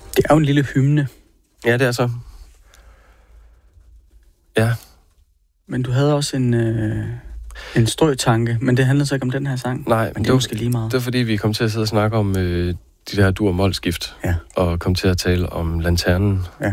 Det er jo en lille hymne. Ja, det er så. Ja. Men du havde også en strøtanke, men det handlede så ikke om den her sang. Nej, men det er måske lige meget. Det var fordi, vi kom til at sidde og snakke om de der dur- og målskift. Ja. Og kom til at tale om lanternen. Ja.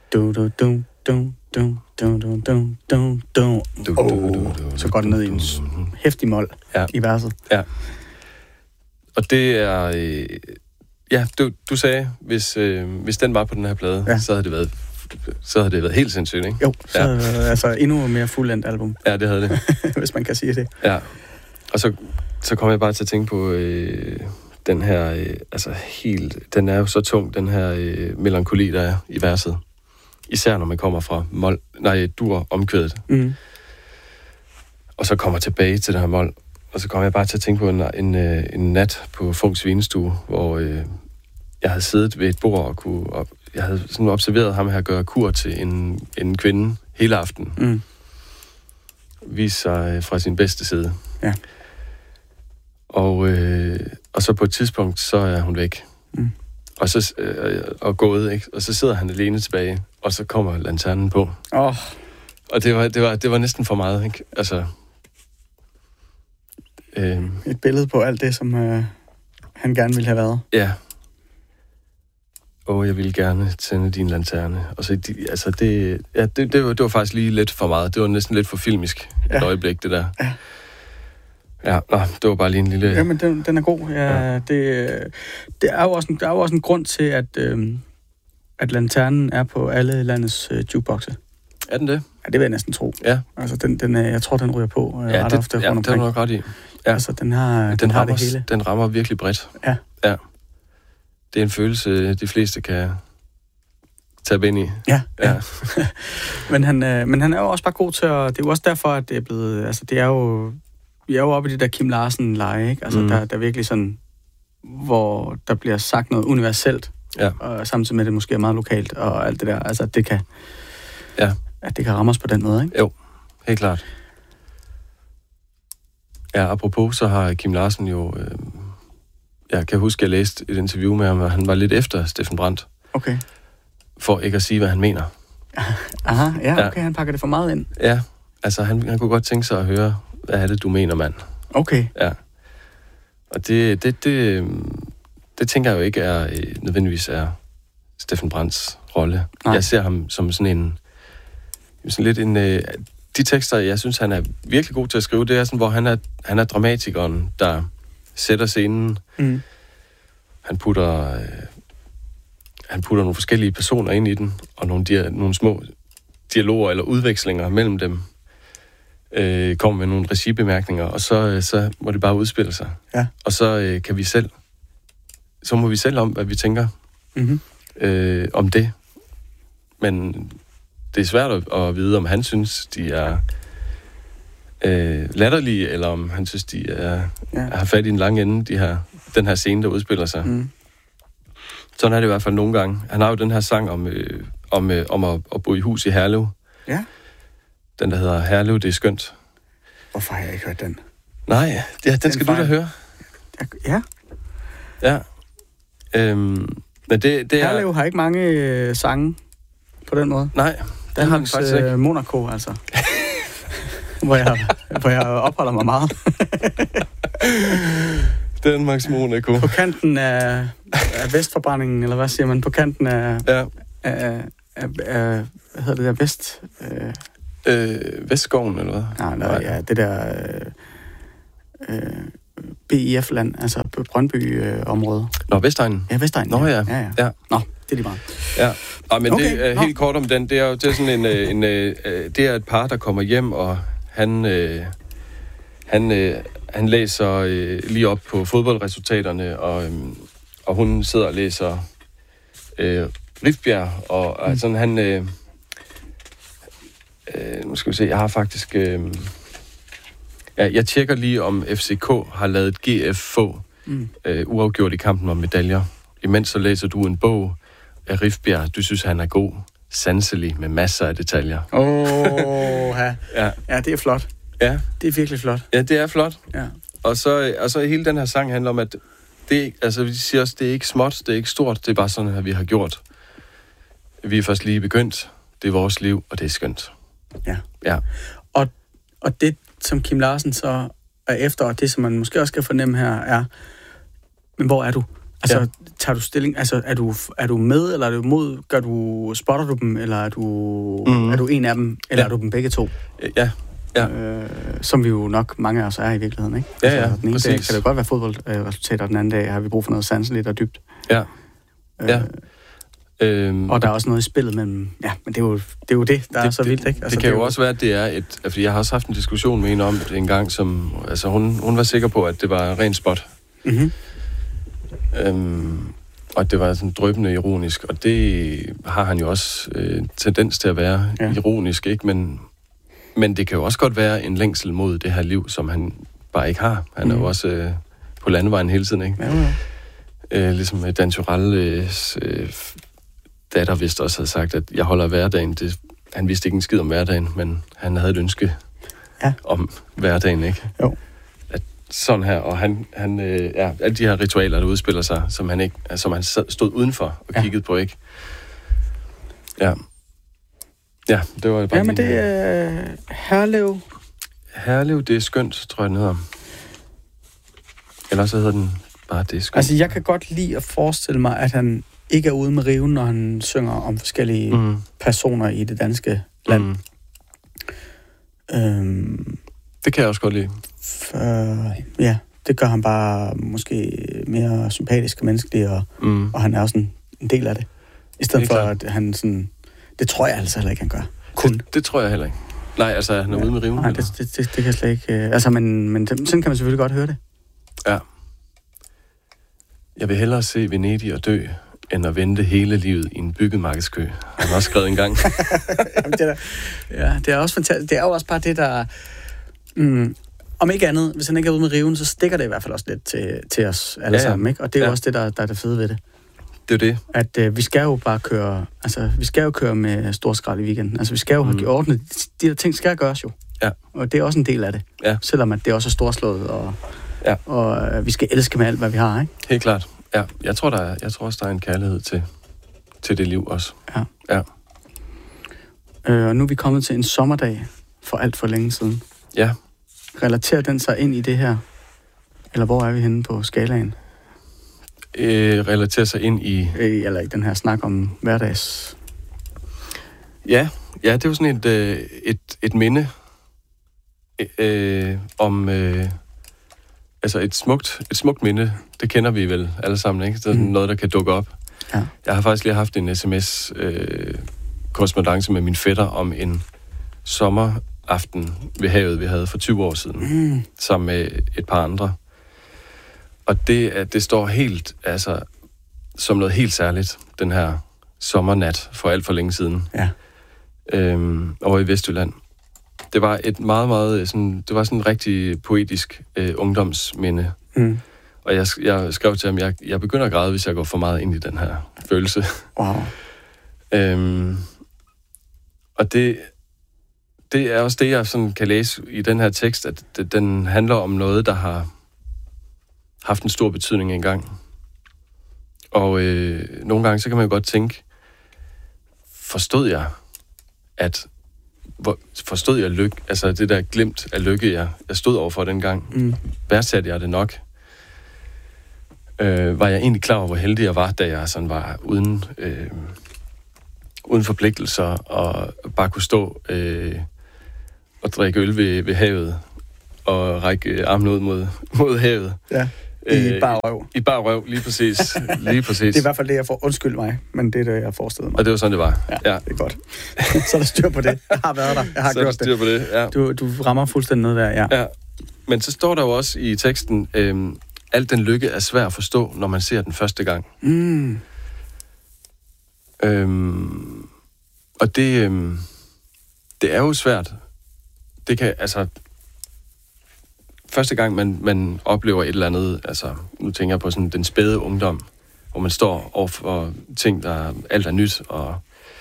Så går den ned i en heftig mol i verset. Ja. Og det er... ja, du sagde, hvis den var på den her plade, så havde det været helt sindssygt, ikke? Jo, så altså endnu mere fuldendt album. Ja, det havde det. Hvis man kan sige det. Ja. Og så kom jeg bare til at tænke på den her... den er jo så tung, den her melankoli, der er i verset. Især når man kommer fra dur-omkvædet. Mm. Og så kommer tilbage til det her mol. Og så kom jeg bare til at tænke på en nat på Funks Vinestue, hvor jeg havde siddet ved et bord og jeg havde sådan observeret ham her gøre kur til en kvinde hele aftenen. Mm. Vise sig fra sin bedste side. Ja. Og så på et tidspunkt, så er hun væk. Mm. Og så og gået, ikke? Og så sidder han alene tilbage, og så kommer lanternen på. Og det var næsten for meget, ikke? Altså... et billede på alt det, som han gerne ville have været. Ja. Jeg ville gerne tænde din lanterne. Og så, det var faktisk lige lidt for meget. Det var næsten lidt for filmisk et øjeblik, det der. Ja. Ja, det var bare lige en lille... Jamen, den er god. Ja. Der er jo også en grund til, at lanternen er på alle landets jukeboxe. Er den det? Ja, det vil jeg næsten tro. Ja. Altså, jeg tror, den ryger på ret ofte rundt omkring. Det er nok ret i. Ja. Altså, den har det hele. Den rammer virkelig bredt. Ja. Ja. Det er en følelse, de fleste kan tabe ind i. Ja. men han er jo også bare god til at... Det er jo også derfor, at det er blevet... Altså, det er jo... Vi er jo oppe i det der Kim Larsen-leje, ikke? Altså, der er virkelig sådan... Hvor der bliver sagt noget universelt. Ja. Og samtidig med, at det måske er meget lokalt og alt det der. Altså, at det kan... Ja. At det kan ramme os på den måde, ikke? Jo, helt klart. Ja, apropos, så har Kim Larsen jo... jeg kan huske, at jeg læste et interview med ham, og han var lidt efter Steffen Brandt. Okay. For ikke at sige, hvad han mener. Aha, ja, okay, han pakker det for meget ind. Ja, altså han kunne godt tænke sig at høre, hvad er det, du mener, mand? Okay. Ja. Og det tænker jeg jo ikke nødvendigvis er Steffen Brandts rolle. Nej. Jeg ser ham som sådan de tekster, jeg synes, han er virkelig god til at skrive, det er sådan, hvor han er dramatikeren, der sætter scenen. Mm. Han putter nogle forskellige personer ind i den, og nogle små dialoger eller udvekslinger mellem dem. Kommer med nogle regibemærkninger, og så må det bare udspille sig. Ja. Og så må vi selv om, hvad vi tænker om det. Men det er svært at vide, om han synes, de er latterlige, eller om han synes, de har fat i en lang ende, den her scene, der udspiller sig. Mm. Sådan er det i hvert fald nogle gange. Han har jo den her sang om at bo i hus i Herlev. Ja. Den, der hedder Herlev, det er skønt. Hvorfor har jeg ikke hørt den? Nej, den skal du da høre. Ja. Ja. Men det Herlev har ikke mange sange på den måde. Nej, det har han faktisk ikke. Monaco, altså. hvor jeg opholder mig meget. Danmarks Monaco. På kanten af Vestforbrændingen, eller hvad siger man? På kanten af... Ja. Hvad hedder det der? Vest... Vestskoven, eller hvad? Nej, ja, det der... BIF-land, altså Brøndby-område. Nå, Vestegnen? Ja, Vestegnen. Nå, ja. Nå, det er lige meget. Ja, men okay, det er helt kort om den. Det er jo sådan det er et par, der kommer hjem, og han læser lige op på fodboldresultaterne, og hun sidder og læser Rifbjerg, og sådan han... nu skal vi se, jeg har faktisk... jeg tjekker lige, om FCK har lavet GF få uafgjort i kampen om medaljer. Imens så læser du en bog af Rifbjerg. Du synes, han er god, sanselig, med masser af detaljer. Ja, det er flot. Ja. Det er virkelig flot. Ja, det er flot. Ja. Og så hele den her sang handler om, det er, altså, vi siger også, det er ikke småt, det er ikke stort, det er bare sådan, at vi har gjort. Vi er først lige begyndt, det er vores liv, og det er skønt. Ja. Ja. Og det, som Kim Larsen så er efter, og det, som man måske også skal fornemme her, er, men hvor er du? Altså, tager du stilling? Altså, er du med, eller er du mod? Spotter du dem, eller er du en af dem, eller er du dem begge to? Ja. Som vi jo nok mange af os er i virkeligheden, ikke? Ja, altså, den ene præcis. dag kan det godt være fodboldresultater, og den anden dag har vi brug for noget sanseligt og dybt. Ja. Og der er også noget i spillet mellem... Ja, men det er jo det, der er så vildt, ikke? Altså, det kan jo også være, at det er fordi jeg har også haft en diskussion med en om det en gang, som... Altså, hun var sikker på, at det var rent spot. Mm-hmm. Og at det var sådan dryppende ironisk, og det har han jo også tendens til at være ironisk, ikke? Men det kan jo også godt være en længsel mod det her liv, som han bare ikke har. Han er jo også på landevejen hele tiden, ikke? Ja. Ligesom Dan Turells datter vist også havde sagt, at jeg holder hverdagen. Han vidste ikke en skid om hverdagen, men han havde et ønske om hverdagen, ikke? Jo. At sådan her, og han alle de her ritualer, der udspiller sig, som han stod udenfor og kiggede på, ikke? Ja. Ja, det var bare... Ja, men det er Herlev. Herlev, det er skønt, tror jeg, den hedder. Eller så hedder den bare Det er skønt. Altså, jeg kan godt lide at forestille mig, at han ikke er ude med riven, når han synger om forskellige personer i det danske land. Det kan jeg også godt lide. Ja, det gør han bare måske mere sympatisk og menneskelig, og han er også en del af det. I stedet for, at han sådan... Det tror jeg altså heller ikke, han gør. Det tror jeg heller ikke. Nej, altså, han er ude med riven. Nej, det kan jeg slet ikke... Altså, men sådan kan man selvfølgelig godt høre det. Ja. Jeg vil hellere se Venedig og dø, end at vente hele livet i en byggemarkedskø. Han har også skrevet en gang. Jamen, det er også fantastisk. Det er jo også bare det, der... om ikke andet, hvis han ikke er ude med riven, så stikker det i hvert fald også lidt til os alle sammen, ikke? Og det er jo også det, der er det fede ved det. Det er jo det. At vi skal jo bare køre... Altså, vi skal jo køre med storskrald i weekenden. Altså, vi skal jo have ordnet... De der ting skal gøres jo. Ja. Og det er også en del af det. Ja. Selvom at det også er storslået, og vi skal elske med alt, hvad vi har, ikke? Helt klart. Ja. Jeg tror også, der er en kærlighed til det liv også. Ja. Og nu er vi kommet til en sommerdag for alt for længe siden. Ja. Relaterer den sig ind i det her? Eller hvor er vi henne på skalaen? Relaterer sig ind i... Eller i den her snak om hverdags... Ja, det er jo sådan et minde om... altså et smukt minde, det kender vi vel alle sammen, ikke? Det er noget, der kan dukke op. Ja. Jeg har faktisk lige haft en sms-korrespondance med min fætter om en sommeraften ved havet, vi havde for 20 år siden, sammen med et par andre. Og det står helt, altså, som noget helt særligt, den her sommernat for alt for længe siden. Ja. Over i Vestjylland. Det var et meget, meget sådan, det var sådan en rigtig poetisk ungdomsminde. Og jeg skrev til ham, jeg begynder at græde, hvis jeg går for meget ind i den her følelse. Wow. Og det er også det, jeg sådan kan læse i den her tekst, at den handler om noget, der har haft en stor betydning engang. Og nogle gange, så kan man jo godt tænke, forstod jeg lykke, altså det der glimt af lykke, jeg stod overfor dengang. Værdsatte jeg det nok? Var jeg egentlig klar over, hvor heldig jeg var, da jeg sådan var uden forpligtelser, og bare kunne stå og drikke øl ved havet, og række armen ud mod havet. Ja. I bar røv. I bar røv, lige præcis. Lige præcis. Det er i hvert fald det, jeg får. Undskyld mig, men det er det, jeg forestillede mig. Og det var sådan, det var. Ja. Det er godt. Så er der styr på det. Jeg har været der. Jeg har gjort det. Så er der styr på det, ja. Du rammer fuldstændig noget der, ja. Men så står der jo også i teksten, alt den lykke er svær at forstå, når man ser den første gang. Og det er jo svært. Det kan, altså... Første gang, man oplever et eller andet, altså, nu tænker jeg på sådan den spæde ungdom, hvor man står overfor ting, der alt er nyt, og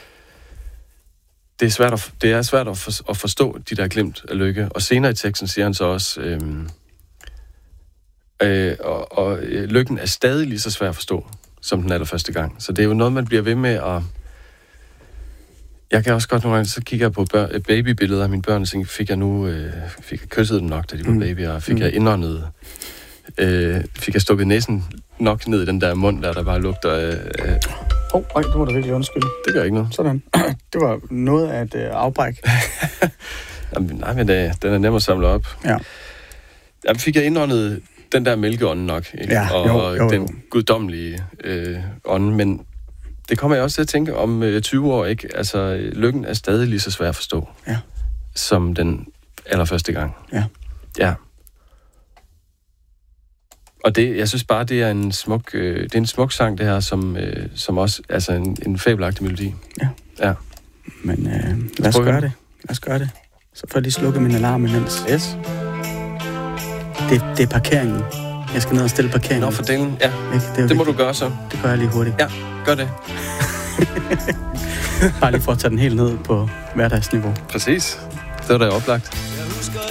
det er svært at forstå de der glimt af lykke. Og senere i teksten siger han så også, Og lykken er stadig lige så svær at forstå, som den allerførste gang. Så det er jo noget, man bliver ved med at... Jeg kan også godt nogle gange, så kigger jeg på babybilleder af mine børn, og tænker, fik jeg kysset dem nok, da de var babyer, og fik jeg indåndet, fik jeg stukket næsen nok ned i den der mund, der bare lugter af... det må du virkelig undskylde. Det gør ikke noget. Sådan. Det var noget af et afbræk. Jamen, nej, men den er nem at samle op. Ja. Jamen, fik jeg indåndet den der mælkeånd nok, ikke? Ja, og jo. den guddommelige ånd, men det kommer jeg også til at tænke om 20 år, ikke? Altså, lykken er stadig lige så svær at forstå, som den allerførste gang. Ja. Og det, jeg synes bare, det er en smuk sang, det her, som også, altså en fabelagtig melodi. Ja. Men lad os gøre det. Så får jeg lige slukket min alarm imens. Yes. Det er parkeringen. Jeg skal ned og stille parkeringen. Nå, for delen, ja. Det må du gøre så. Det gør jeg lige hurtigt. Ja, gør det. Bare lige for at tage den helt ned på hverdagsniveau. Præcis. Det var da oplagt. Jeg husker